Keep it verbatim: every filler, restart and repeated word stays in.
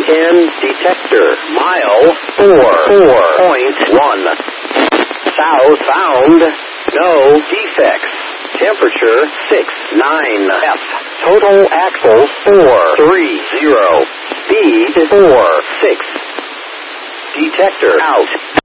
ten. Detector. Mile four. four point one. Southbound. No defects. Temperature six nine. F. Total axles four three zero. Speed four six. Detector out.